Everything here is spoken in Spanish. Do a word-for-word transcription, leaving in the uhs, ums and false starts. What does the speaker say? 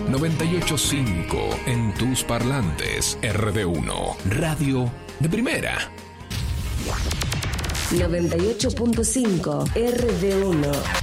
noventa y ocho punto cinco en tus parlantes. R D uno, radio de primera. noventa y ocho punto cinco R D uno.